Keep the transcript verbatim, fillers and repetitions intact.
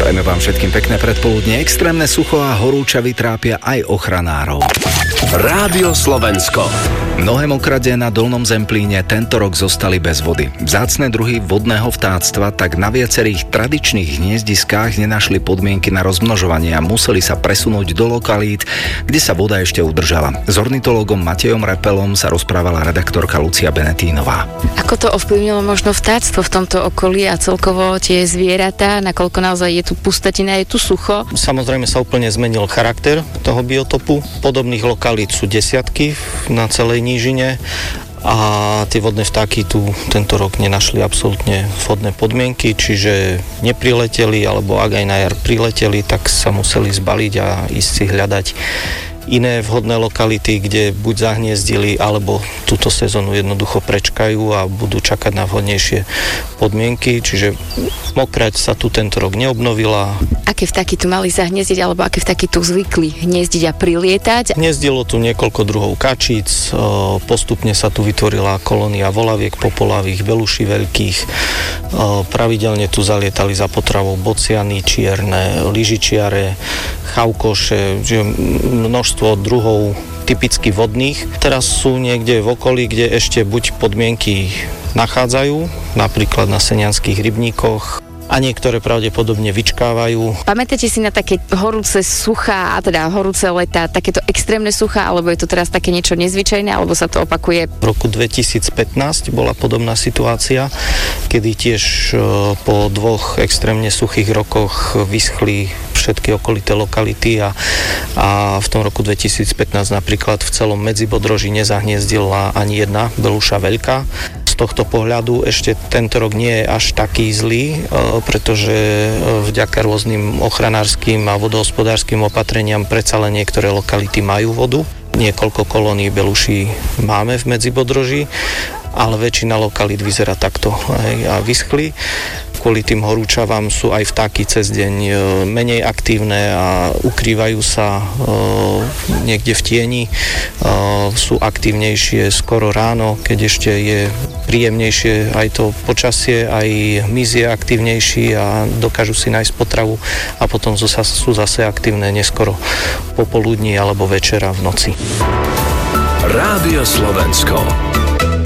Prajeme vám všetkým pekné predpoludne. Extrémne sucho a horúčavy trápia aj ochranárov. Rádio Slovensko. Mnohé mokradie na Dolnom Zemplíne tento rok zostali bez vody. Vzácne druhy vodného vtáctva tak na viacerých tradičných hniezdiskách nenašli podmienky na rozmnožovanie a museli sa presunúť do lokalít, kde sa voda ešte udržala. S ornitológom Matejom Repelom sa rozprávala redaktorka Lucia Benetínová. Ako to ovplyvnilo možno vtáctvo v tomto okolí a celkovo tie zvieratá, nakoľko naozaj je tu pustatina, je tu sucho? Samozrejme sa úplne zmenil charakter toho biotopu. Podobných lokalít sú desiatky na celej nížine a tie vodné vtáky tu tento rok nenašli absolútne vhodné podmienky, čiže neprileteli, alebo ak aj na jar prileteli, tak sa museli zbaliť a ísť si hľadať iné vhodné lokality, kde buď zahniezdili, alebo túto sezónu jednoducho prečkajú a budú čakať na vhodnejšie podmienky, čiže mokrať sa tu tento rok neobnovila. Aké vtáky tu mali zahniezdiť, alebo aké vtáky tu zvykli hniezdiť a prilietať? Hniezdilo tu niekoľko druhov kačíc, postupne sa tu vytvorila kolónia volaviek popolavých, beluší veľkých, pravidelne tu zalietali za potravou bociany čierne, lyžičiare, chavkoše, množstvo druhov typicky vodných. Teraz sú niekde v okolí, kde ešte buď podmienky nachádzajú, napríklad na senianských rybníkoch, a niektoré pravdepodobne vyčkávajú. Pamätáte si na také horúce suchá, a teda horúce leta, takéto extrémne suchá, alebo je to teraz také niečo nezvyčajné, alebo sa to opakuje? V roku dvetisícpätnásť bola podobná situácia, kedy tiež po dvoch extrémne suchých rokoch vyschli všetky okolité lokality a, a v tom roku dvetisícpätnásť napríklad v celom Medzibodroží nezahniezdila ani jedna beluša veľká. Z tohto pohľadu ešte tento rok nie je až taký zlý, pretože vďaka rôznym ochranárskym a vodohospodárskym opatreniam predsa len niektoré lokality majú vodu. Niekoľko kolónií beluší máme v Medzibodroží, ale väčšina lokalít vyzerá takto a vyschli. Kvôli tým horúčavám sú aj vtáky cez deň menej aktívne a ukrývajú sa niekde v tieni. Sú aktívnejšie skoro ráno, keď ešte je príjemnejšie aj to počasie, aj hmyz je aktívnejší a dokážu si nájsť potravu a potom sú zase aktívne neskoro popoludní alebo večera v noci. Rádio Slovensko.